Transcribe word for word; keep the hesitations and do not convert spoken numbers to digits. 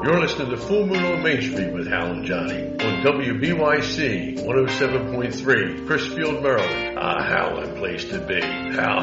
You're listening to Full Moon on Main Street with Hal and Johnny on W B Y C one oh seven point three, Chrisfield, Maryland. A howling place to be. How